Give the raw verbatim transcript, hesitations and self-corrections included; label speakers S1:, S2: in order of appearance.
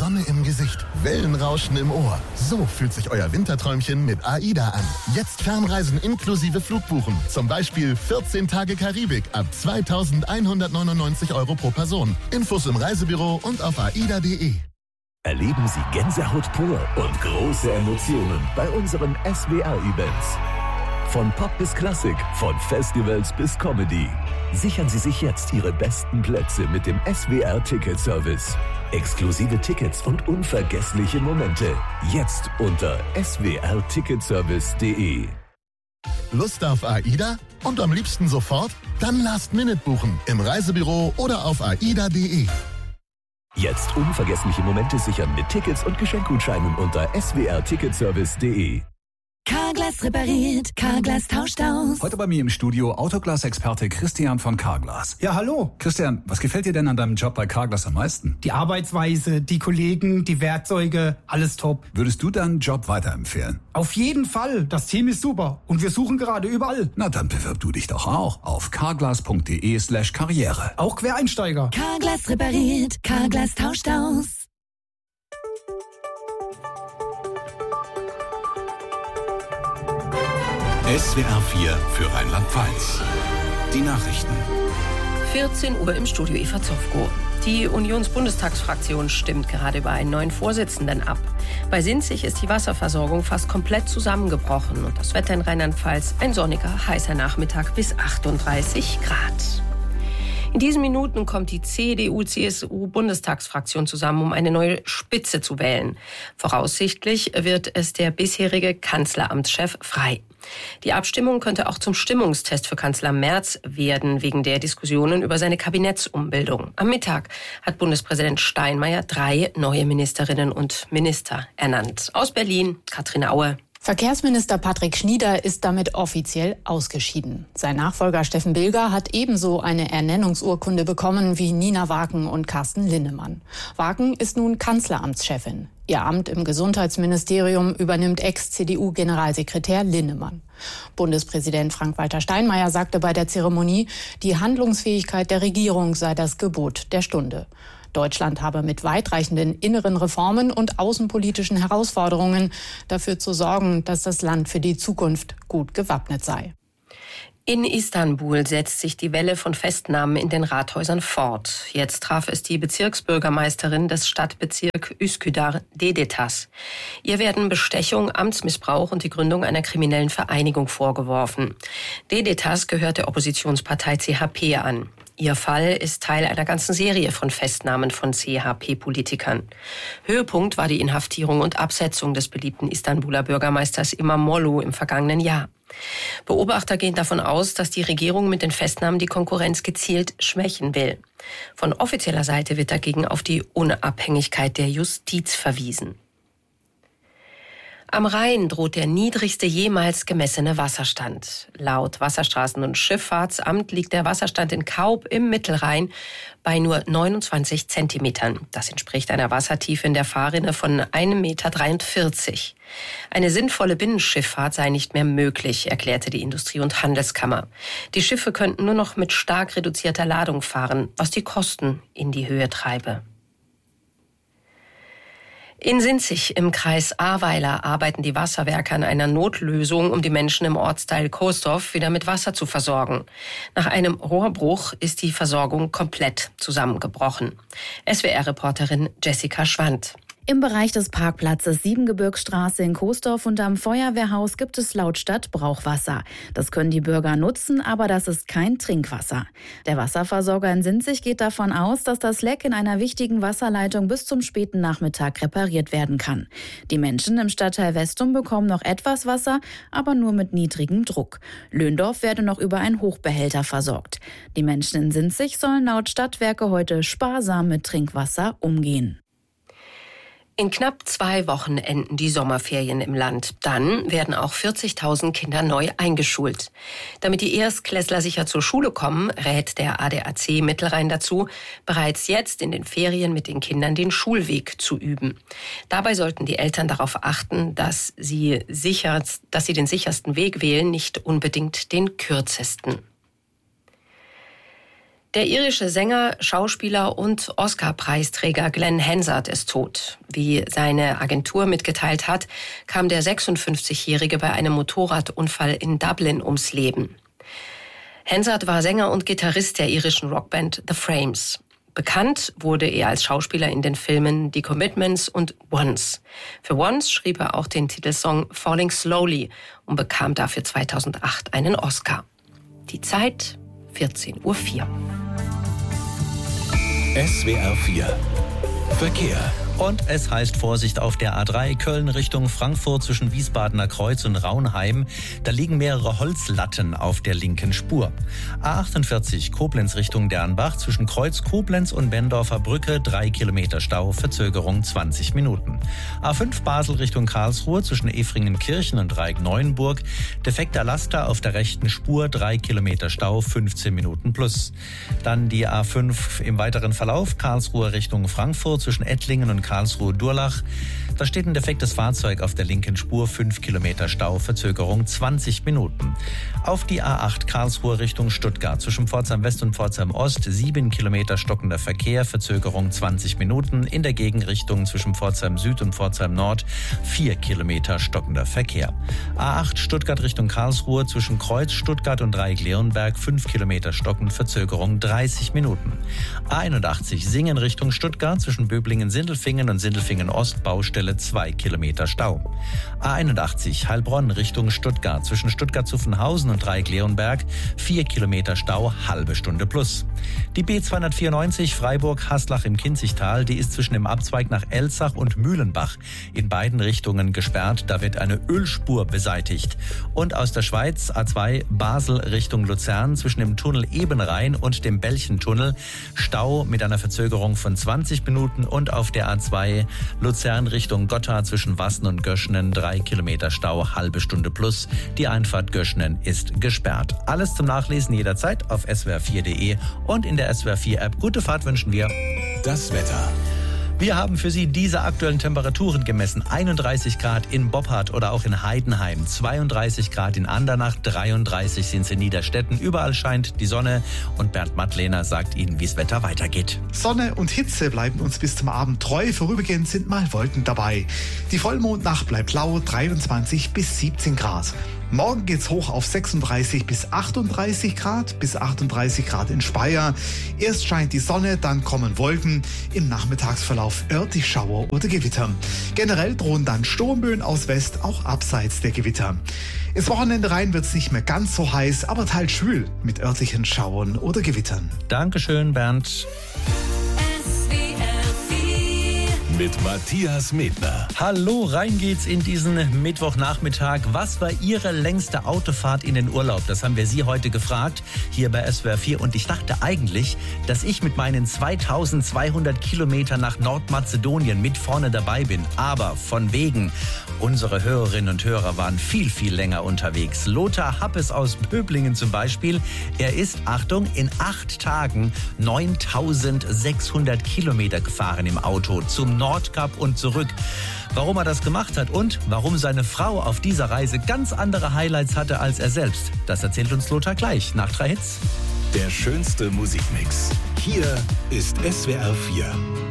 S1: Sonne im Gesicht, Wellenrauschen im Ohr. So fühlt sich euer Winterträumchen mit AIDA an. Jetzt Fernreisen inklusive Flugbuchen. Zum Beispiel vierzehn Tage Karibik ab zweitausendeinhundertneunundneunzig Euro pro Person. Infos im Reisebüro und auf aida punkt de.
S2: Erleben Sie Gänsehaut pur und große Emotionen bei unseren S W R-Events. Von Pop bis Klassik, von Festivals bis Comedy. Sichern Sie sich jetzt Ihre besten Plätze mit dem S W R-Ticket-Service. Exklusive Tickets und unvergessliche Momente. Jetzt unter s w r ticketservice punkt de.
S1: Lust auf AIDA? Und am liebsten sofort? Dann Last Minute buchen im Reisebüro oder auf aida punkt de.
S2: Jetzt unvergessliche Momente sichern mit Tickets und Geschenkgutscheinen unter s w r ticketservice punkt de.
S3: Carglass repariert, Carglass tauscht aus.
S4: Heute bei mir im Studio Autoglas-Experte Christian von Carglass.
S5: Ja, hallo.
S4: Christian, was gefällt dir denn an deinem Job bei Carglass am meisten?
S5: Die Arbeitsweise, die Kollegen, die Werkzeuge, alles top.
S4: Würdest du deinen Job weiterempfehlen?
S5: Auf jeden Fall. Das Team ist super und wir suchen gerade überall.
S4: Na, dann bewirb du dich doch auch auf carglass punkt de slash karriere.
S5: Auch Quereinsteiger.
S3: Carglass repariert, Carglass tauscht aus.
S6: S W R vier für Rheinland-Pfalz. Die Nachrichten.
S7: vierzehn Uhr im Studio Eva Zofko. Die Unionsbundestagsfraktion stimmt gerade über einen neuen Vorsitzenden ab. Bei Sinzig ist die Wasserversorgung fast komplett zusammengebrochen und das Wetter in Rheinland-Pfalz ein sonniger, heißer Nachmittag bis achtunddreißig Grad. In diesen Minuten kommt die C D U C S U-Bundestagsfraktion zusammen, um eine neue Spitze zu wählen. Voraussichtlich wird es der bisherige Kanzleramtschef Frey. Die Abstimmung könnte auch zum Stimmungstest für Kanzler Merz werden, wegen der Diskussionen über seine Kabinettsumbildung. Am Mittag hat Bundespräsident Steinmeier drei neue Ministerinnen und Minister ernannt. Aus Berlin, Katrin Aue.
S8: Verkehrsminister Patrick Schnieder ist damit offiziell ausgeschieden. Sein Nachfolger Steffen Bilger hat ebenso eine Ernennungsurkunde bekommen wie Nina Waken und Carsten Linnemann. Waken ist nun Kanzleramtschefin. Ihr Amt im Gesundheitsministerium übernimmt Ex-C D U-Generalsekretär Linnemann. Bundespräsident Frank-Walter Steinmeier sagte bei der Zeremonie, die Handlungsfähigkeit der Regierung sei das Gebot der Stunde. Deutschland habe mit weitreichenden inneren Reformen und außenpolitischen Herausforderungen dafür zu sorgen, dass das Land für die Zukunft gut gewappnet sei.
S7: In Istanbul setzt sich die Welle von Festnahmen in den Rathäusern fort. Jetzt traf es die Bezirksbürgermeisterin des Stadtbezirks Üsküdar, Dedetas. Ihr werden Bestechung, Amtsmissbrauch und die Gründung einer kriminellen Vereinigung vorgeworfen. Dedetas gehört der Oppositionspartei C H P an. Ihr Fall ist Teil einer ganzen Serie von Festnahmen von C H P-Politikern. Höhepunkt war die Inhaftierung und Absetzung des beliebten Istanbuler Bürgermeisters İmamoğlu im vergangenen Jahr. Beobachter gehen davon aus, dass die Regierung mit den Festnahmen die Konkurrenz gezielt schwächen will. Von offizieller Seite wird dagegen auf die Unabhängigkeit der Justiz verwiesen. Am Rhein droht der niedrigste jemals gemessene Wasserstand. Laut Wasserstraßen- und Schifffahrtsamt liegt der Wasserstand in Kaub im Mittelrhein bei nur neunundzwanzig Zentimetern. Das entspricht einer Wassertiefe in der Fahrrinne von ein Meter dreiundvierzig. Eine sinnvolle Binnenschifffahrt sei nicht mehr möglich, erklärte die Industrie- und Handelskammer. Die Schiffe könnten nur noch mit stark reduzierter Ladung fahren, was die Kosten in die Höhe treibe. In Sinzig im Kreis Ahrweiler arbeiten die Wasserwerke an einer Notlösung, um die Menschen im Ortsteil Coesdorf wieder mit Wasser zu versorgen. Nach einem Rohrbruch ist die Versorgung komplett zusammengebrochen. S W R-Reporterin Jessica Schwand.
S9: Im Bereich des Parkplatzes Siebengebirgsstraße in Coesdorf und am Feuerwehrhaus gibt es laut Stadt Brauchwasser. Das können die Bürger nutzen, aber das ist kein Trinkwasser. Der Wasserversorger in Sinzig geht davon aus, dass das Leck in einer wichtigen Wasserleitung bis zum späten Nachmittag repariert werden kann. Die Menschen im Stadtteil Westum bekommen noch etwas Wasser, aber nur mit niedrigem Druck. Löndorf werde noch über einen Hochbehälter versorgt. Die Menschen in Sinzig sollen laut Stadtwerke heute sparsam mit Trinkwasser umgehen.
S7: In knapp zwei Wochen enden die Sommerferien im Land. Dann werden auch vierzigtausend Kinder neu eingeschult. Damit die Erstklässler sicher zur Schule kommen, rät der A D A C Mittelrhein dazu, bereits jetzt in den Ferien mit den Kindern den Schulweg zu üben. Dabei sollten die Eltern darauf achten, dass sie, sicher, dass sie den sichersten Weg wählen, nicht unbedingt den kürzesten. Der irische Sänger, Schauspieler und Oscar-Preisträger Glenn Hansard ist tot. Wie seine Agentur mitgeteilt hat, kam der sechsundfünfzigjährige bei einem Motorradunfall in Dublin ums Leben. Hansard war Sänger und Gitarrist der irischen Rockband The Frames. Bekannt wurde er als Schauspieler in den Filmen The Commitments und Once. Für Once schrieb er auch den Titelsong Falling Slowly und bekam dafür zweitausendacht einen Oscar. Die Zeit vierzehn Uhr vier.
S6: S W R vier Verkehr.
S10: Und es heißt Vorsicht auf der A drei Köln Richtung Frankfurt zwischen Wiesbadener Kreuz und Raunheim. Da liegen mehrere Holzlatten auf der linken Spur. A achtundvierzig Koblenz Richtung Dernbach zwischen Kreuz Koblenz und Bendorfer Brücke drei Kilometer Stau, Verzögerung zwanzig Minuten. A fünf Basel Richtung Karlsruhe zwischen Efringenkirchen und Reik-Neuenburg. Defekter Laster auf der rechten Spur, drei Kilometer Stau, fünfzehn Minuten plus. Dann die A fünf im weiteren Verlauf Karlsruhe Richtung Frankfurt zwischen Ettlingen und Karlsruhe-Durlach. Da steht ein defektes Fahrzeug auf der linken Spur, fünf Kilometer Stau, Verzögerung zwanzig Minuten. Auf die A acht Karlsruhe Richtung Stuttgart zwischen Pforzheim West und Pforzheim Ost, sieben Kilometer stockender Verkehr, Verzögerung zwanzig Minuten. In der Gegenrichtung zwischen Pforzheim Süd und Pforzheim Nord, vier Kilometer stockender Verkehr. A acht Stuttgart Richtung Karlsruhe zwischen Kreuz Stuttgart und Dreieck-Leonberg, fünf Kilometer stockend, Verzögerung dreißig Minuten. A einundachtzig Singen Richtung Stuttgart zwischen Böblingen-Sindelfingen und Sindelfingen-Ost, Baustelle zwei Kilometer Stau. A einundachtzig Heilbronn Richtung Stuttgart zwischen Stuttgart-Zuffenhausen und Dreieck-Leonberg, vier Kilometer Stau, halbe Stunde plus. Die B zweihundertvierundneunzig Freiburg-Haslach im Kinzigtal, die ist zwischen dem Abzweig nach Elzach und Mühlenbach in beiden Richtungen gesperrt. Da wird eine Ölspur beseitigt. Und aus der Schweiz A zwei Basel Richtung Luzern zwischen dem Tunnel Ebenrhein und dem Belchentunnel, Stau mit einer Verzögerung von zwanzig Minuten. Und auf der A zwei Luzern Richtung Gotthard zwischen Wassen und Göschenen, drei Kilometer Stau, halbe Stunde plus. Die Einfahrt Göschenen ist gesperrt. Alles zum Nachlesen jederzeit auf S W R vier Punkt de und in der S W R vier App. Gute Fahrt wünschen wir.
S6: Das Wetter.
S10: Wir haben für Sie diese aktuellen Temperaturen gemessen. einunddreißig Grad in Boppard oder auch in Heidenheim, zweiunddreißig Grad in Andernach, dreiunddreißig sind es in Niederstetten. Überall scheint die Sonne und Bernd Mattlehner sagt Ihnen, wie das Wetter weitergeht.
S11: Sonne und Hitze bleiben uns bis zum Abend treu. Vorübergehend sind mal Wolken dabei. Die Vollmondnacht bleibt lau, dreiundzwanzig bis siebzehn Grad. Morgen geht's hoch auf sechsunddreißig bis achtunddreißig Grad, bis achtunddreißig Grad in Speyer. Erst scheint die Sonne, dann kommen Wolken. Im Nachmittagsverlauf örtlich Schauer oder Gewitter. Generell drohen dann Sturmböen aus West, auch abseits der Gewitter. Ins Wochenende rein wird's nicht mehr ganz so heiß, aber teils schwül mit örtlichen Schauern oder Gewittern.
S10: Dankeschön, Bernd.
S6: Mit Matthias Medner.
S10: Hallo, rein geht's in diesen Mittwochnachmittag. Was war Ihre längste Autofahrt in den Urlaub? Das haben wir Sie heute gefragt, hier bei S W R vier. Und ich dachte eigentlich, dass ich mit meinen zweitausendzweihundert Kilometern nach Nordmazedonien mit vorne dabei bin. Aber von wegen, unsere Hörerinnen und Hörer waren viel, viel länger unterwegs. Lothar Happes aus Böblingen zum Beispiel. Er ist, Achtung, in acht Tagen neuntausendsechshundert Kilometer gefahren im Auto zum Nordkap und zurück. Warum er das gemacht hat und warum seine Frau auf dieser Reise ganz andere Highlights hatte als er selbst, das erzählt uns Lothar gleich nach drei Hits.
S6: Der schönste Musikmix. Hier ist S W R vier.